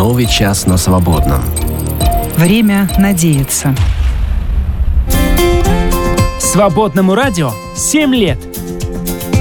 Новый час на свободном. Время надеяться. Свободному радио 7 лет.